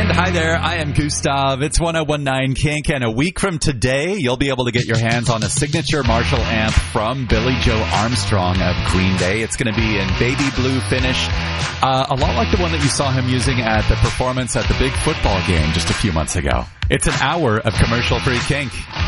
And hi there, I am Gustav. It's 1019 Kink, and a week from today, you'll be able to get your hands on a signature Marshall amp from Billy Joe Armstrong of Green Day. It's going to be in baby blue finish, a lot like the one that you saw him using at the performance at the big football game just a few months ago. It's an hour of commercial-free Kink.